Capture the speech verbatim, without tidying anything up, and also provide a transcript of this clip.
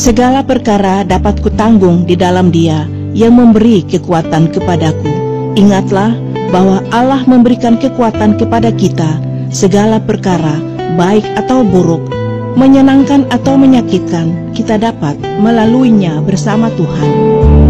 Segala perkara dapat kutanggung di dalam Dia yang memberi kekuatan kepadaku. Ingatlah bahwa Allah memberikan kekuatan kepada kita segala perkara, baik atau buruk, menyenangkan atau menyakitkan, kita dapat melaluinya bersama Tuhan.